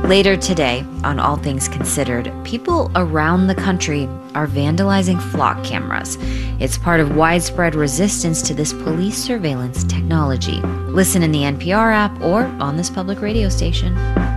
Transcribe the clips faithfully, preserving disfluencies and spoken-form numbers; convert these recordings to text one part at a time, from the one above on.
Later today, on All Things Considered, people around the country are vandalizing flock cameras. It's part of widespread resistance to this police surveillance technology. Listen in the N P R app or on this public radio station.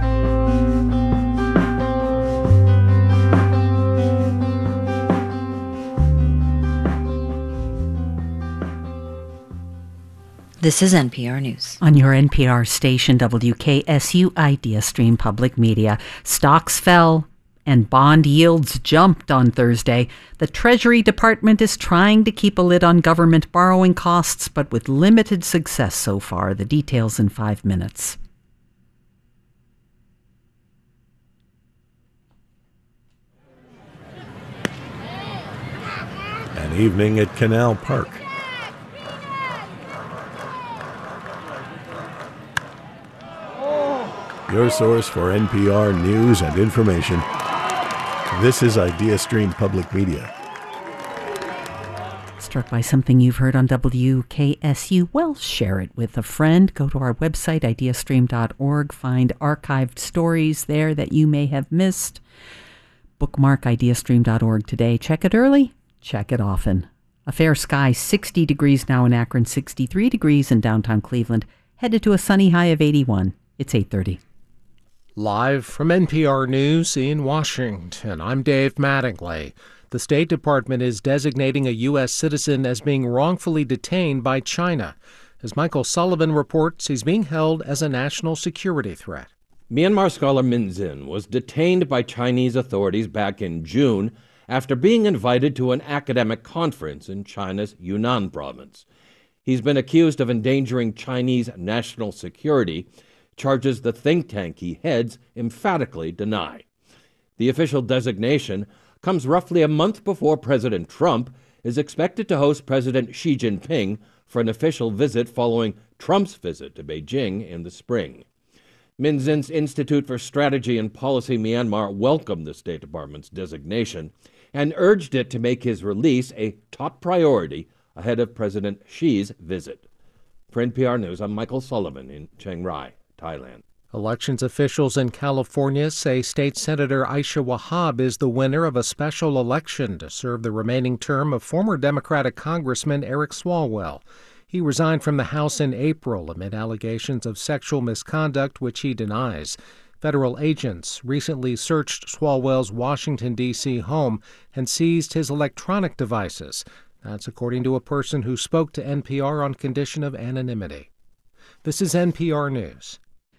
This is N P R News. On your N P R station, W K S U IdeaStream Public Media, stocks fell and bond yields jumped on Thursday. The Treasury Department is trying to keep a lid on government borrowing costs, but with limited success so far. The details in five minutes. An evening at Canal Park. Your source for N P R news and information. This is IdeaStream Public Media. Struck by something you've heard on W K S U? Well, share it with a friend. Go to our website, ideastream dot org. Find archived stories there that you may have missed. Bookmark ideastream dot org today. Check it early. Check it often. A fair sky, sixty degrees now in Akron, sixty-three degrees in downtown Cleveland. Headed to a sunny high of eighty-one. It's eight thirty. Live from N P R News in Washington, I'm Dave Mattingly. The State Department is designating a U S citizen as being wrongfully detained by China. As Michael Sullivan reports, he's being held as a national security threat. Myanmar scholar Min Zin was detained by Chinese authorities back in June after being invited to an academic conference in China's Yunnan province. He's been accused of endangering Chinese national security, charges the think tank he heads emphatically deny. The official designation comes roughly a month before President Trump is expected to host President Xi Jinping for an official visit following Trump's visit to Beijing in the spring. Min Zin's Institute for Strategy and Policy Myanmar welcomed the State Department's designation and urged it to make his release a top priority ahead of President Xi's visit. For N P R News, I'm Michael Sullivan in Chiang Rai, Thailand. Elections officials in California say State Senator Aisha Wahab is the winner of a special election to serve the remaining term of former Democratic Congressman Eric Swalwell. He resigned from the House in April amid allegations of sexual misconduct, which he denies. Federal agents recently searched Swalwell's Washington, D C home and seized his electronic devices. That's according to a person who spoke to N P R on condition of anonymity. This is N P R News.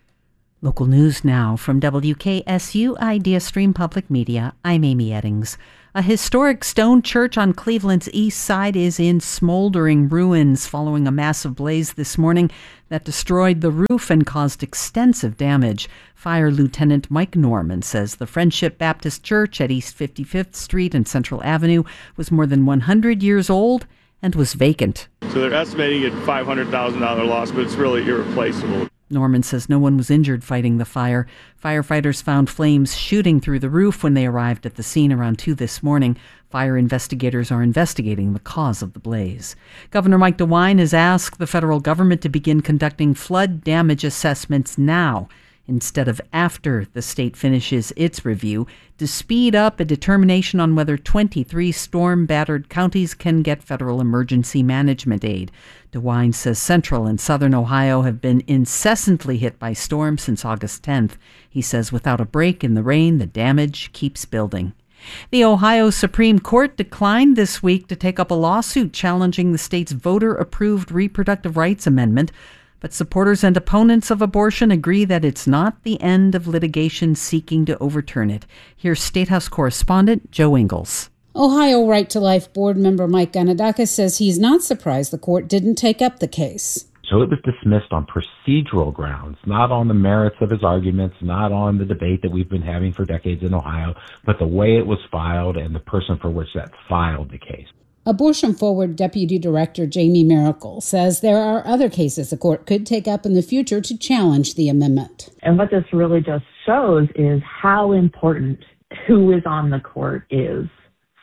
Local news now from W K S U IdeaStream Public Media. I'm Amy Eddings. A historic stone church on Cleveland's east side is in smoldering ruins following a massive blaze this morning that destroyed the roof and caused extensive damage. Fire Lieutenant Mike Norman says the Friendship Baptist Church at East fifty-fifth Street and Central Avenue was more than one hundred years old and was vacant. So they're estimating it five hundred thousand dollars loss, but it's really irreplaceable. Norman says no one was injured fighting the fire. Firefighters found flames shooting through the roof when they arrived at the scene around two this morning. Fire investigators are investigating the cause of the blaze. Governor Mike DeWine has asked the federal government to begin conducting flood damage assessments now, instead of after the state finishes its review, to speed up a determination on whether twenty-three storm-battered counties can get federal emergency management aid. DeWine says central and southern Ohio have been incessantly hit by storms since August tenth. He says without a break in the rain, the damage keeps building. The Ohio Supreme Court declined this week to take up a lawsuit challenging the state's voter-approved reproductive rights amendment, but supporters and opponents of abortion agree that it's not the end of litigation seeking to overturn it. Here's State House correspondent Joe Ingles. Ohio Right to Life board member Mike Ganadakis says he's not surprised the court didn't take up the case. So it was dismissed on procedural grounds, not on the merits of his arguments, not on the debate that we've been having for decades in Ohio, but the way it was filed and the person for which that filed the case. Abortion Forward Deputy Director Jamie Miracle says there are other cases the court could take up in the future to challenge the amendment. And what this really just shows is how important who is on the court is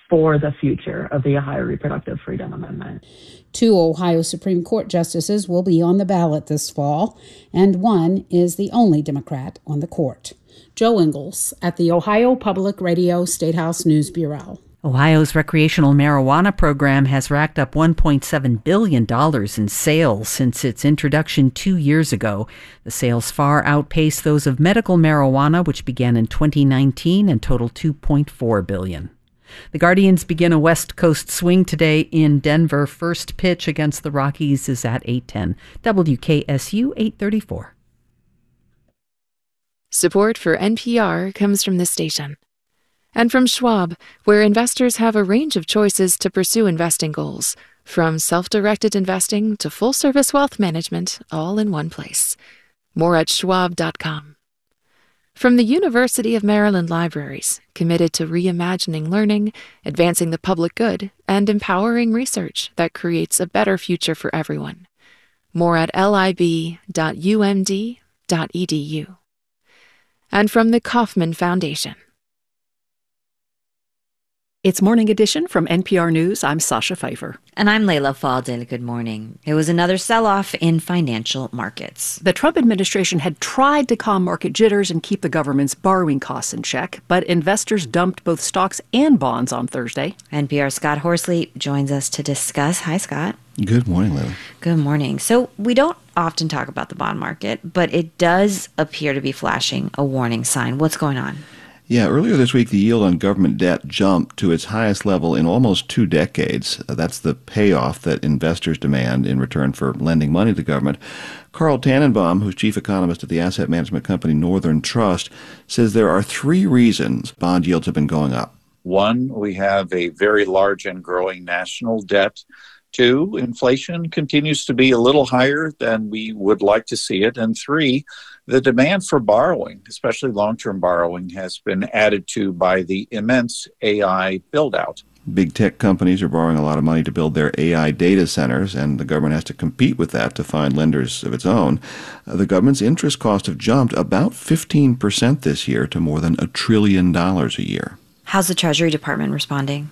for the future of the Ohio Reproductive Freedom Amendment. Two Ohio Supreme Court justices will be on the ballot this fall, and one is the only Democrat on the court. Joe Ingles at the Ohio Public Radio Statehouse News Bureau. Ohio's recreational marijuana program has racked up one point seven billion dollars in sales since its introduction two years ago. The sales far outpace those of medical marijuana, which began in twenty nineteen and totaled two point four billion dollars. The Guardians begin a West Coast swing today in Denver. First pitch against the Rockies is at eight ten. W K S U eight thirty-four. Support for N P R comes from this station. And from Schwab, where investors have a range of choices to pursue investing goals, from self-directed investing to full-service wealth management, all in one place. More at schwab dot com. From the University of Maryland Libraries, committed to reimagining learning, advancing the public good, and empowering research that creates a better future for everyone. More at lib dot u m d dot e d u. And from the Kauffman Foundation. It's Morning Edition from N P R News. I'm Sasha Pfeiffer. And I'm Layla Faldil. Good morning. It was another sell-off in financial markets. The Trump administration had tried to calm market jitters and keep the government's borrowing costs in check, but investors dumped both stocks and bonds on Thursday. N P R's Scott Horsley joins us to discuss. Hi, Scott. Good morning, Layla. Good morning. So we don't often talk about the bond market, but it does appear to be flashing a warning sign. What's going on? Yeah, earlier this week, the yield on government debt jumped to its highest level in almost two decades. That's the payoff that investors demand in return for lending money to government. Carl Tannenbaum, who's chief economist at the asset management company Northern Trust, says there are three reasons bond yields have been going up. One, we have a very large and growing national debt. Two, inflation continues to be a little higher than we would like to see it. And three, the demand for borrowing, especially long-term borrowing, has been added to by the immense A I build-out. Big tech companies are borrowing a lot of money to build their A I data centers, and the government has to compete with that to find lenders of its own. Uh, the government's interest costs have jumped about fifteen percent this year to more than a trillion dollars a year. How's the Treasury Department responding?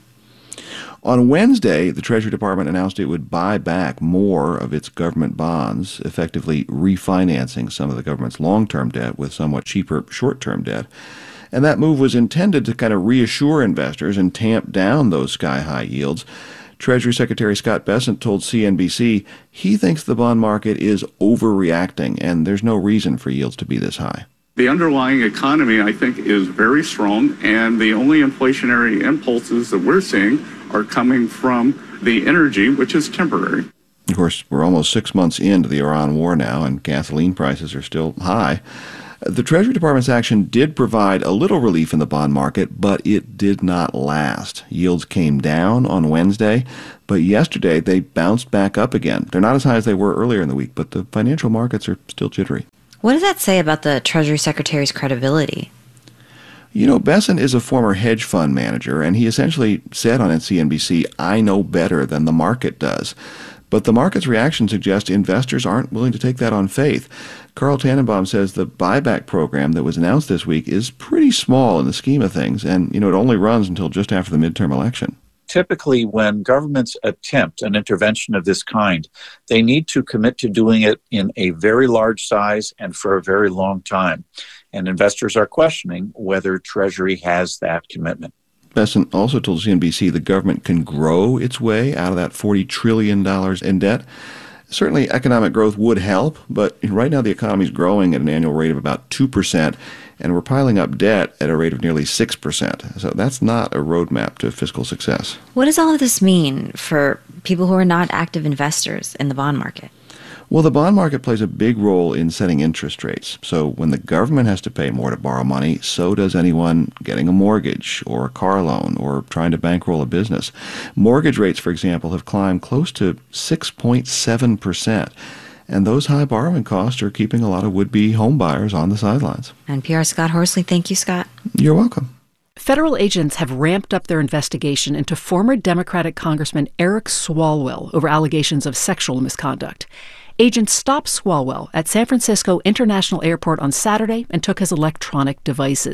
On Wednesday, the Treasury Department announced it would buy back more of its government bonds, effectively refinancing some of the government's long-term debt with somewhat cheaper short-term debt. And that move was intended to kind of reassure investors and tamp down those sky-high yields. Treasury Secretary Scott Bessent told C N B C he thinks the bond market is overreacting and there's no reason for yields to be this high. The underlying economy, I think, is very strong, and the only inflationary impulses that we're seeing are coming from the energy, which is temporary. Of course, we're almost six months into the Iran war now, and gasoline prices are still high. The Treasury Department's action did provide a little relief in the bond market, but it did not last. Yields came down on Wednesday, but yesterday they bounced back up again. They're not as high as they were earlier in the week, but the financial markets are still jittery. What does that say about the Treasury Secretary's credibility? You know, Bessent is a former hedge fund manager, and he essentially said on C N B C, I know better than the market does. But the market's reaction suggests investors aren't willing to take that on faith. Carl Tannenbaum says the buyback program that was announced this week is pretty small in the scheme of things, and, you know, it only runs until just after the midterm election. Typically, when governments attempt an intervention of this kind, they need to commit to doing it in a very large size and for a very long time. And investors are questioning whether Treasury has that commitment. Bessent also told C N B C the government can grow its way out of that forty trillion dollars in debt. Certainly, economic growth would help, but right now the economy is growing at an annual rate of about two percent, and we're piling up debt at a rate of nearly six percent. So that's not a roadmap to fiscal success. What does all of this mean for people who are not active investors in the bond market? Well, the bond market plays a big role in setting interest rates. So when the government has to pay more to borrow money, so does anyone getting a mortgage or a car loan or trying to bankroll a business. Mortgage rates, for example, have climbed close to six point seven percent. And those high borrowing costs are keeping a lot of would-be home buyers on the sidelines. N P R's Scott Horsley. Thank you, Scott. You're welcome. Federal agents have ramped up their investigation into former Democratic Congressman Eric Swalwell over allegations of sexual misconduct. Agents stopped Swalwell at San Francisco International Airport on Saturday and took his electronic devices.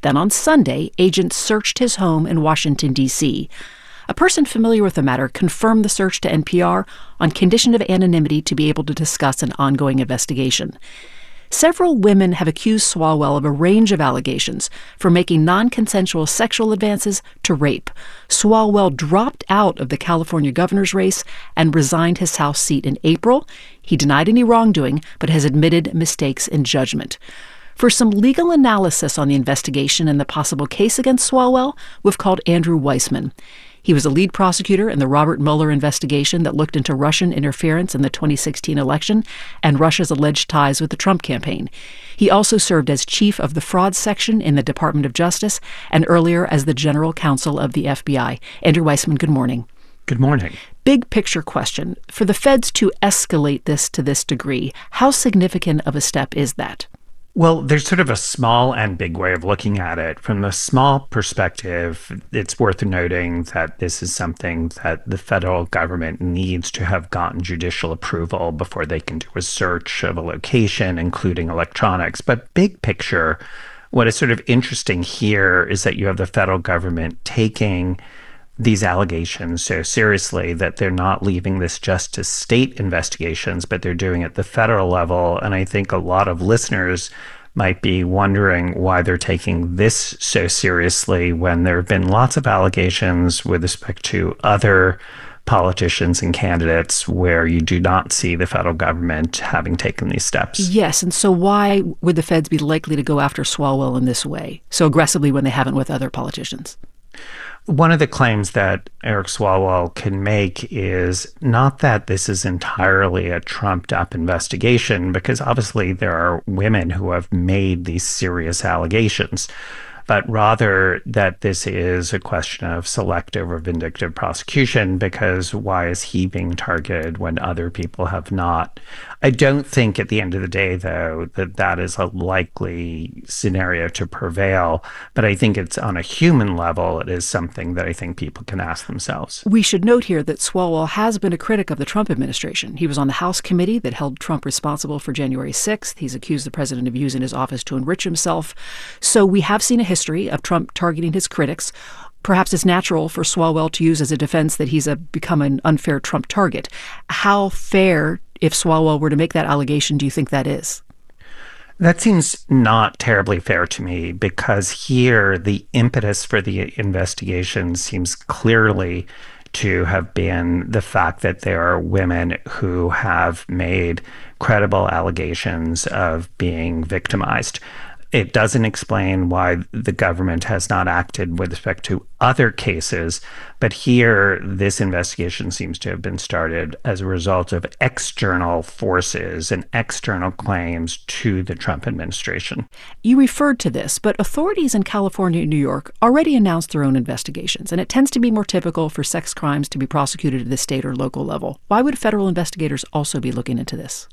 Then on Sunday, agents searched his home in Washington, D C A person familiar with the matter confirmed the search to N P R on condition of anonymity to be able to discuss an ongoing investigation. Several women have accused Swalwell of a range of allegations, from making non-consensual sexual advances to rape. Swalwell dropped out of the California governor's race and resigned his House seat in April. He denied any wrongdoing, but has admitted mistakes in judgment. For some legal analysis on the investigation and the possible case against Swalwell, we've called Andrew Weissman. He was a lead prosecutor in the Robert Mueller investigation that looked into Russian interference in the twenty sixteen election and Russia's alleged ties with the Trump campaign. He also served as chief of the fraud section in the Department of Justice and earlier as the general counsel of the F B I. Andrew Weissman, good morning. Good morning. Big picture question. For the feds to escalate this to this degree, how significant of a step is that? Well, there's sort of a small and big way of looking at it. From the small perspective, it's worth noting that this is something that the federal government needs to have gotten judicial approval before they can do a search of a location, including electronics. But big picture, what is sort of interesting here is that you have the federal government taking these allegations so seriously that they're not leaving this just to state investigations, but they're doing it at the federal level. And I think a lot of listeners might be wondering why they're taking this so seriously when there have been lots of allegations with respect to other politicians and candidates where you do not see the federal government having taken these steps. Yes, and so why would the feds be likely to go after Swalwell in this way, so aggressively when they haven't with other politicians? One of the claims that Eric Swalwell can make is not that this is entirely a trumped-up investigation, because obviously there are women who have made these serious allegations, but rather that this is a question of selective or vindictive prosecution, because why is he being targeted when other people have not? I don't think at the end of the day, though, that that is a likely scenario to prevail, but I think it's on a human level, it is something that I think people can ask themselves. We should note here that Swalwell has been a critic of the Trump administration. He was on the House committee that held Trump responsible for January sixth. He's accused the president of using his office to enrich himself. So we have seen a history of Trump targeting his critics. Perhaps it's natural for Swalwell to use as a defense that he's a, become an unfair Trump target. How fair, if Swalwell were to make that allegation, do you think that is? That seems not terribly fair to me, because here the impetus for the investigation seems clearly to have been the fact that there are women who have made credible allegations of being victimized. It doesn't explain why the government has not acted with respect to other cases, but here this investigation seems to have been started as a result of external forces and external claims to the Trump administration. You referred to this, but authorities in California and New York already announced their own investigations, and it tends to be more typical for sex crimes to be prosecuted at the state or local level. Why would federal investigators also be looking into this?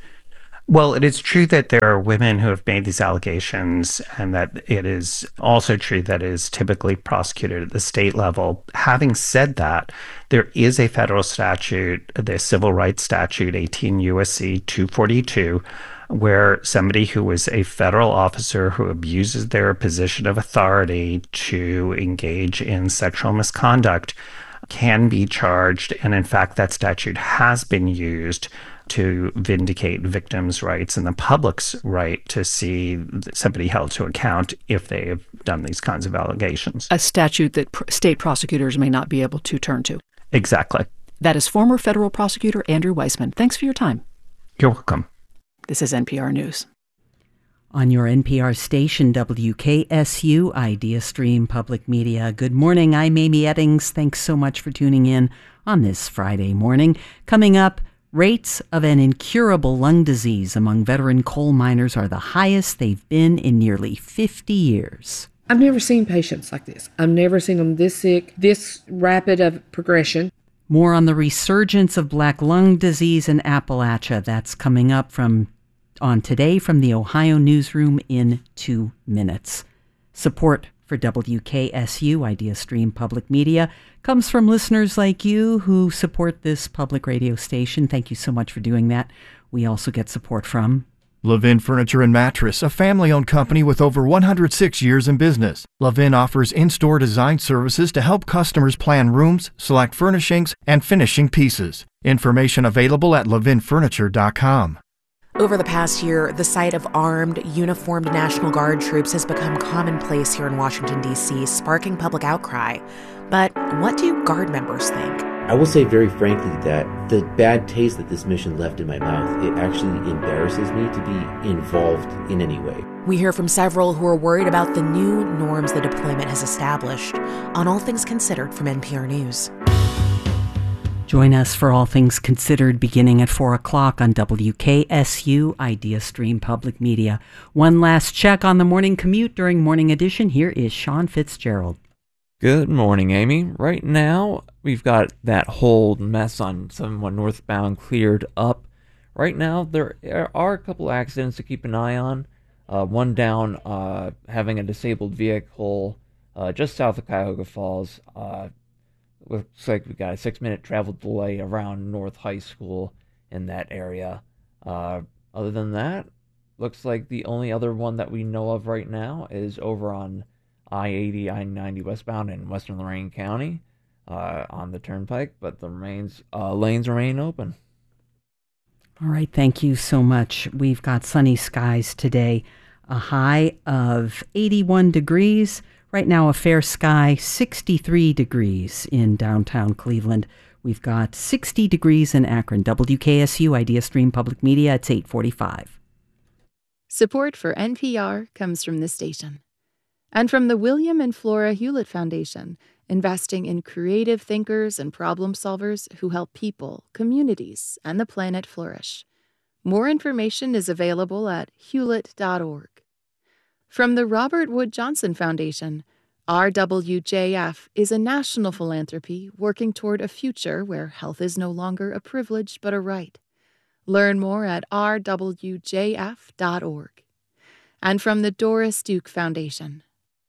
Well, it is true that there are women who have made these allegations, and that it is also true that it is typically prosecuted at the state level. Having said that, there is a federal statute, the Civil Rights Statute, eighteen U S C two forty-two, where somebody who is a federal officer who abuses their position of authority to engage in sexual misconduct can be charged. And in fact, that statute has been used to vindicate victims' rights and the public's right to see somebody held to account if they have done these kinds of allegations. A statute that pr- state prosecutors may not be able to turn to. Exactly. That is former federal prosecutor Andrew Weissman. Thanks for your time. You're welcome. This is N P R News. On your N P R station, W K S U, Idea Stream Public Media. Good morning. I'm Amy Eddings. Thanks so much for tuning in on this Friday morning. Coming up, rates of an incurable lung disease among veteran coal miners are the highest they've been in nearly fifty years. I've never seen patients like this. I've never seen them this sick, this rapid of progression. More on the resurgence of black lung disease in Appalachia. That's coming up from on Today from the Ohio Newsroom in two minutes. Support for W K S U, Idea Stream Public Media, comes from listeners like you who support this public radio station. Thank you so much for doing that. We also get support from Levin Furniture and Mattress, a family-owned company with over one hundred six years in business. Levin offers in-store design services to help customers plan rooms, select furnishings, and finishing pieces. Information available at levin furniture dot com. Over the past year, the sight of armed, uniformed National Guard troops has become commonplace here in Washington, D C, sparking public outcry. But what do Guard members think? I will say very frankly that the bad taste that this mission left in my mouth, it actually embarrasses me to be involved in any way. We hear from several who are worried about the new norms the deployment has established. On All Things Considered from N P R News. Join us for All Things Considered beginning at four o'clock on W K S U Idea Stream Public Media. One last check on the morning commute during Morning Edition. Here is Sean Fitzgerald. Good morning, Amy. Right now, we've got that whole mess on seventy-one northbound cleared up. Right now, there are a couple accidents to keep an eye on. Uh, one down, uh, having a disabled vehicle uh, just south of Cuyahoga Falls. Uh, looks like we've got a six-minute travel delay around North High School in that area. Uh, other than that, looks like the only other one that we know of right now is over on I eighty, I ninety westbound in western Lorain County uh, on the turnpike, but the remains, uh, lanes remain open. All right, thank you so much. We've got sunny skies today, a high of eighty-one degrees. Right now, a fair sky, sixty-three degrees in downtown Cleveland. We've got sixty degrees in Akron. W K S U Idea Stream Public Media, it's eight forty-five. Support for N P R comes from this station. And from the William and Flora Hewlett Foundation, investing in creative thinkers and problem solvers who help people, communities, and the planet flourish. More information is available at hewlett dot org. From the Robert Wood Johnson Foundation, R W J F is a national philanthropy working toward a future where health is no longer a privilege but a right. Learn more at r w j f dot org. And from the Doris Duke Foundation.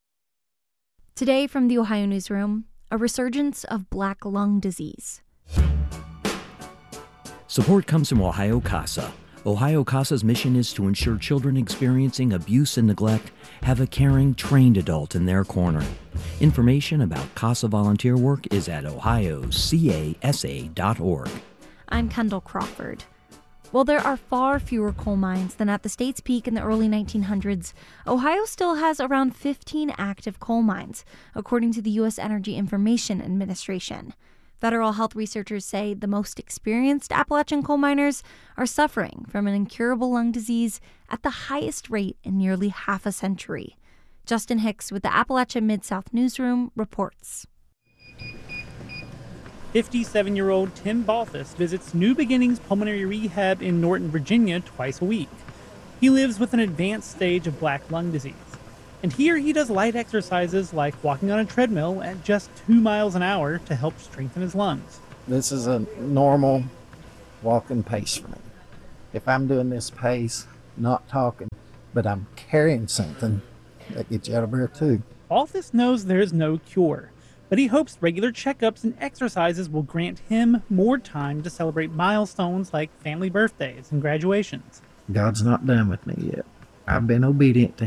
Today from the Ohio Newsroom, a resurgence of black lung disease. Support comes from Ohio CASA. Ohio CASA's mission is to ensure children experiencing abuse and neglect have a caring, trained adult in their corner. Information about CASA volunteer work is at ohio casa dot org. I'm Kendall Crawford. While there are far fewer coal mines than at the state's peak in the early nineteen hundreds, Ohio still has around fifteen active coal mines, according to the U S Energy Information Administration. Federal health researchers say the most experienced Appalachian coal miners are suffering from an incurable lung disease at the highest rate in nearly half a century. Justin Hicks with the Appalachia Mid-South Newsroom reports. fifty-seven-year-old Tim Balthus visits New Beginnings Pulmonary Rehab in Norton, Virginia twice a week. He lives with an advanced stage of black lung disease. And here he does light exercises like walking on a treadmill at just two miles an hour to help strengthen his lungs. This is a normal walking pace for me. If I'm doing this pace, not talking, but I'm carrying something, that gets you out of breath too. Balthus knows there's no cure, but he hopes regular checkups and exercises will grant him more time to celebrate milestones like family birthdays and graduations. God's not done with me yet. I've been obedient to